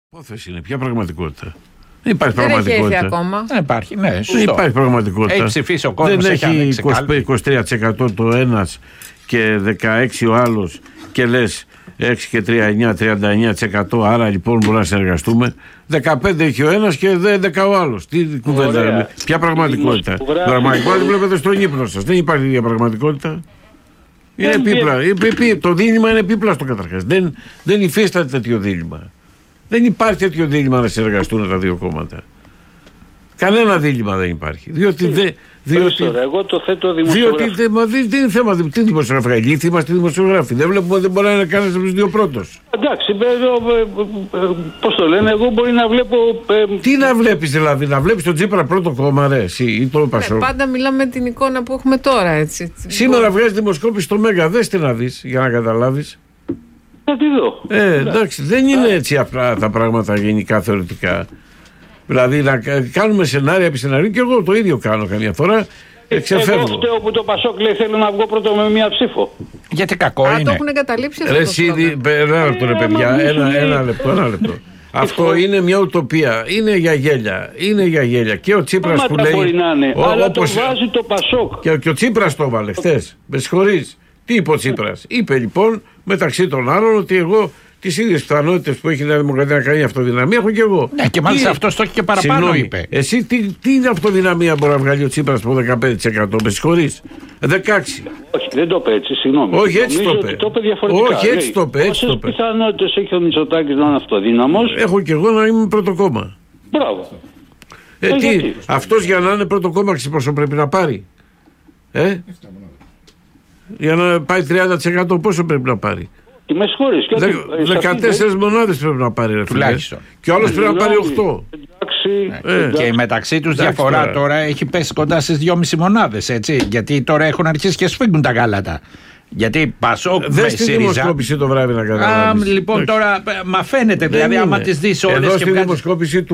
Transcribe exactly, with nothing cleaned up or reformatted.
Υπόθεση είναι, ποια πραγματικότητα. Δεν υπάρχει δεν πραγματικότητα. Έχει ακόμα. Δεν υπάρχει, ναι, σωστό. Δεν υπάρχει πραγματικότητα. Έχει ψηφίσει ο κόσμος, δεν έχει έχει είκοσι τρία τοις εκατό το ένας και δεκαέξι τοις εκατό ο άλλος και λες έξι και τρία, εννιά, τριάντα εννιά τοις εκατό, άρα λοιπόν μπορούμε να συνεργαστούμε. δεκαπέντε έχει ο ένας και έντεκα ο άλλος. Τι κουβέντα, ποια πραγματικότητα. Πραγματικότητα βλέπετε στον ύπνο σας. Δεν υπάρχει ίδια πραγματικότητα. Είναι επίπλα. Το δίλημμα είναι επίπλαστο καταρχάς. Δεν, δεν υφίσταται τέτοιο δίλημμα. Δεν υπάρχει τέτοιο δίλημμα να συνεργαστούν τα δύο κόμματα. Κανένα δίλημμα δεν υπάρχει. Διότι δεν. Διότι, εγώ το θέτω δημοσιογράφη. Διότι δεν δε, δε είναι θέμα. Τι δημοσιογραφία, ηλίθιοι είμαστε δημοσιογράφοι. Δεν βλέπουμε ότι δεν μπορεί να είναι κανένα από του δύο πρώτους. Εντάξει, πώς το λένε, εγώ μπορεί να βλέπω. Ε, Τι να βλέπεις δηλαδή, να βλέπεις τον Τσίπρα πρώτο κόμμα, ρε, εσύ ή το Πασόκ. Ναι, πάντα μιλάμε την εικόνα που έχουμε τώρα, έτσι. Σήμερα βγάζει δημοσκόπηση στο Μέγκα, δες τι να δεις για να καταλάβεις. Να τη δω. Ε, εντάξει, δεν είναι έτσι απλά τα πράγματα γενικά θεωρητικά. Δηλαδή να κάνουμε σενάρια επί σενάριου, και εγώ το ίδιο κάνω καμιά φορά. Εξεφεύγω. Εγώ φταίω που το Πασόκ λέει θέλω να βγω πρώτο με μία ψήφο. Γιατί κακό Α, είναι. το έχουν εγκαταλείψει αυτό. Ρε, το εσύ, ένα λεπτό ρε παιδιά, ένα, ένα λεπτό, ένα λεπτό. Αυτό είναι μια ουτοπία, είναι για γέλια, είναι για γέλια. Και ο Τσίπρας που λέει... μπορεί να είναι, ο, αλλά όπως, το βάζει το Πασόκ. Και, και ο Τσίπρας το έβαλε χθες, με συγχωρείς. Τι είπε ο Τσίπρας? Είπε λοιπόν μεταξύ των άλλων ότι εγώ τις ίδιες πιθανότητες που έχει η Νέα Δημοκρατία να κάνει αυτοδυναμία έχω και εγώ. Ναι, και μάλιστα τι, αυτός το έχει και παραπάνω, συγνώμη, είπε. Εσύ τι, τι είναι αυτοδυναμία μπορεί να βγάλει ο Τσίπρας από δεκαπέντε τοις εκατό, με συγχωρείς? δεκαέξι. Όχι, δεν το είπε έτσι, συγγνώμη. Όχι, έτσι Νομίζω το είπε. Το είπε διαφορετικά. Όχι, έτσι το είπε. Πόσες πιθανότητες έχει ο Μητσοτάκης να είναι αυτοδύναμος? Έχω και εγώ να είμαι πρώτο κόμμα. Μπράβο. Ε, ε, τι, αυτός για να είναι πρώτο κόμμα, ξέρεις πόσο πρέπει να πάρει? Ε? Για να πάει τριάντα τοις εκατό πόσο πρέπει να πάρει? Τι με συγχωρείς. δεκατέσσερις μονάδες πρέπει να πάρει, ρε φίλε. Τουλάχιστον. Και ο άλλος πρέπει να πάρει οκτώ. Ε, και μεταξύ τους διαφορά τώρα. τώρα έχει πέσει κοντά στις δυόμισι μονάδες, έτσι. Γιατί τώρα έχουν αρχίσει και σφίγγουν τα γάλατα. Γιατί Πασόκ με ΣΥΡΙΖΑ. Δες τη δημοσκόπηση το βράδυ να καταλάβεις. Λοιπόν, τώρα μα φαίνεται, δηλαδή άμα τις δεις όλες εδώ και στη βγάζεις... δημοσκόπηση